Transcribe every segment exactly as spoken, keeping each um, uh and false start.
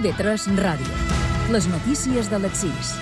I V tres Ràdio. Les notícies de les sis.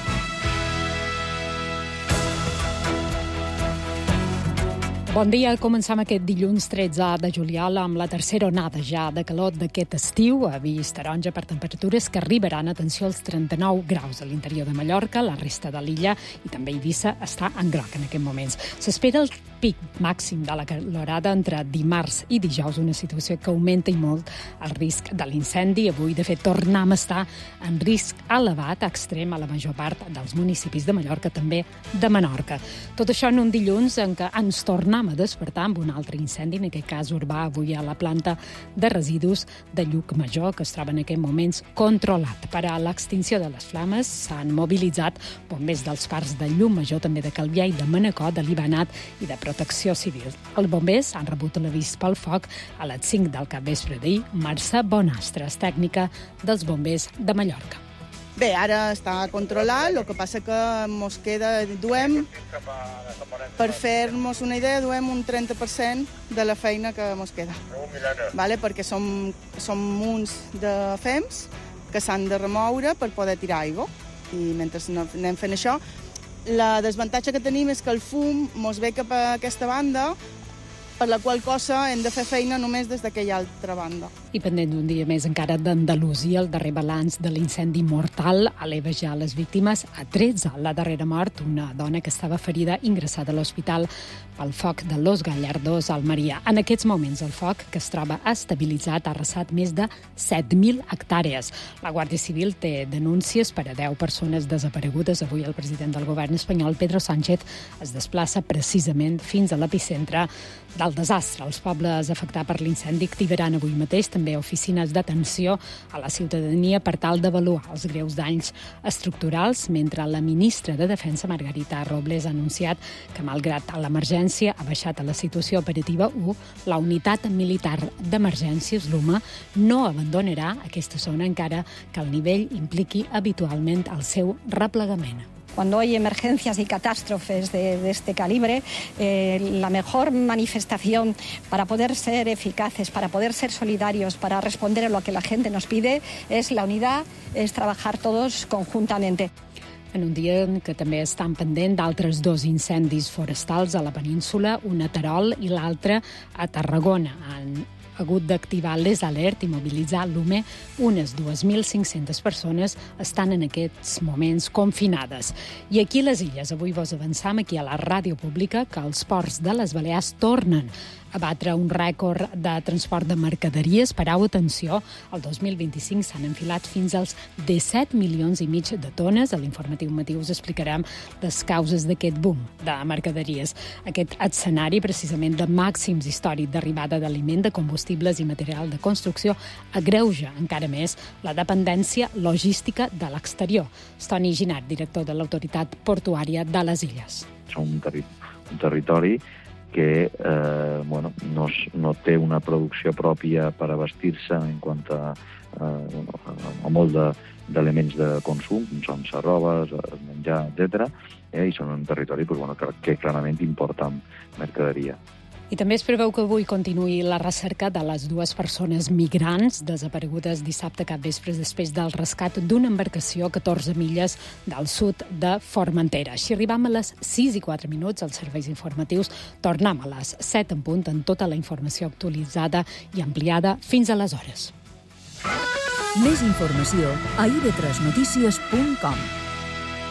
Bon dia, començam aquest dilluns tretze de juliol amb la tercera onada ja de calor d'aquest estiu, avís taronja per temperatures que arribaran, atenció, als trenta-nou graus a l'interior de Mallorca, la resta de l'illa i també Eivissa està en groc en aquests moments. S'espera el pic màxim de la calorada entre dimarts i dijous, una situació que augmenta i molt el risc de l'incendi. Avui, de fet, tornem a estar en risc elevat, extrem a la major part dels municipis de Mallorca, també de Menorca. Tot això en un dilluns en què ens tornem a despertar amb un altre incendi, en aquest cas urbà, avui a la planta de residus de Llucmajor, que es troba en aquests moments controlat. Per a l'extinció de les flames s'han mobilitzat bombers dels parcs de Llucmajor, també de Calvià i de Manacor, de l'Ibanat i de Protecció Civil. Els bombers han rebut l'avís pel foc a les cinc del capvespre d'ahir. Mercè Bonastres, tècnica dels bombers de Mallorca. Bé, ara està controlat, el que passa que mos queda, duem, per fer-nos una idea, duem un trenta per cent de la feina que mos queda. Vale? Perquè som, som munts de fems que s'han de remoure per poder tirar aigua. I mentre anem fent això, la desavantatge que tenim és que el fum mos ve cap a aquesta banda, per la qual cosa hem de fer feina només des d'aquella altra banda. I pendent d'un dia més encara d'Andalusia, el darrer balanç de l'incendi mortal eleva ja les víctimes a tretze. La darrera mort, una dona que estava ferida ingressada a l'hospital pel foc de Los Gallardos al Maria. En aquests moments el foc, que es troba estabilitzat, ha arrasat més de set mil hectàrees. La Guàrdia Civil té denúncies per a deu persones desaparegudes. Avui el president del govern espanyol, Pedro Sánchez, es desplaça precisament fins a l'epicentre del desastre. Els pobles afectats per l'incendi activaran avui mateix també oficines d'atenció a la ciutadania per tal d'avaluar els greus danys estructurals, mentre la ministra de Defensa, Margarita Robles, ha anunciat que, malgrat l'emergència ha baixat a la situació operativa u, la unitat militar d'emergències, l'U M A, no abandonarà aquesta zona encara que el nivell impliqui habitualment el seu replegament. Cuando hay emergencias y catástrofes de, de este calibre, eh, la mejor manifestación para poder ser eficaces, para poder ser solidarios, para responder a lo que la gente nos pide, es la unidad, es trabajar todos conjuntamente. En un dia en què també estan pendent d'altres dos incendis forestals a la península, un a Terol i l'altre a Tarragona. Han hagut d'activar les alert i mobilitzar l'U M E. Unes dos mil cinc-centes persones estan en aquests moments confinades. I aquí a les Illes, avui vos avançam aquí a la ràdio pública que els ports de les Balears tornen a batre un rècord de transport de mercaderies. Parau atenció, el dos mil vint-i-cinc s'han enfilat fins als disset milions i mig de tones. A l'informatiu matí us explicarem les causes d'aquest boom de mercaderies. Aquest escenari, precisament, de màxims històric d'arribada d'aliment, de combustibles i material de construcció, agreuja encara més la dependència logística de l'exterior. Toni Ginart, director de l'Autoritat Portuària de les Illes. Som un, terri un territori que eh, bueno, no, no té una producció pròpia per abastir-se en quant a, eh, a molt d'elements de, de consum, com són serrobes, menjar, etcètera, eh, i són un territori pues, bueno, que, que clarament importa mercaderia. I també es preveu que avui continuï la recerca de les dues persones migrants desaparegudes dissabte capvespre després del rescat d'una embarcació a catorze milles del sud de Formentera. Així arribam a les sis i quatre minuts als serveis informatius. Tornem a les set en punt amb tota la informació actualitzada i ampliada fins aleshores. Més informació a i ve tres notícies punt com.